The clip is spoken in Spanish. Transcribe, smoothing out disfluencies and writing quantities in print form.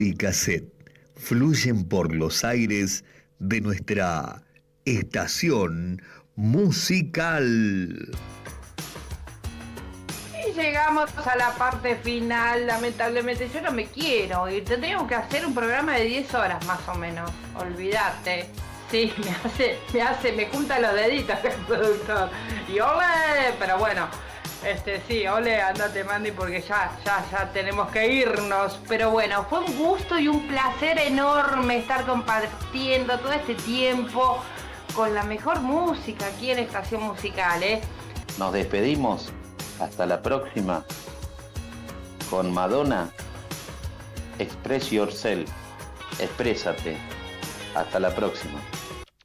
y cassette fluyen por los aires de nuestra estación musical. Y llegamos a la parte final, lamentablemente. Yo no me quiero ir. Tendríamos que hacer un programa de 10 horas más o menos. Olvídate. Sí, me junta los deditos el productor. Y ole, pero bueno. Sí, ole, andate Mandy porque ya tenemos que irnos. Pero bueno, fue un gusto y un placer enorme estar compartiendo todo este tiempo con la mejor música aquí en Estación Musical, ¿eh? Nos despedimos. Hasta la próxima. Con Madonna. Express yourself. Exprésate. Hasta la próxima.